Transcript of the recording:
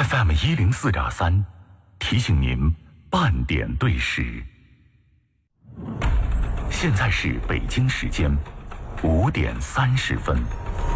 FM104.3，提醒您半点对时。现在是北京时间5点30分。